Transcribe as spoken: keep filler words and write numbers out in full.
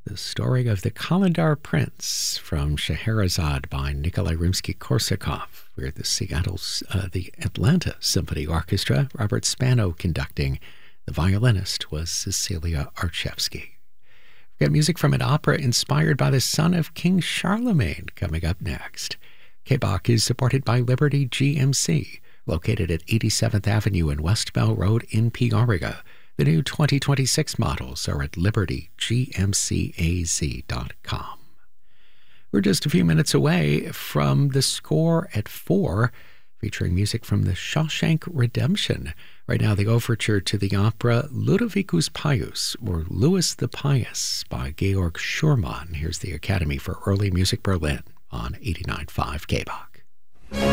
The story of the Kalandar Prince from Scheherazade by Nikolai Rimsky-Korsakov. We're the Seattle, uh, the Atlanta Symphony Orchestra, Robert Spano conducting. The violinist was Cecilia Archevsky. We've got music from an opera inspired by the son of King Charlemagne coming up next. K B O C is supported by Liberty G M C, located at eighty-seventh Avenue and West Bell Road in Peoria. The new twenty twenty-six models are at liberty g m c a z dot com. We're just a few minutes away from the score at four, featuring music from the Shawshank Redemption. Right now, the overture to the opera Ludovicus Pius, or Louis the Pious, by Georg Schurmann. Here's the Academy for Early Music Berlin on eighty-nine point five K B O C.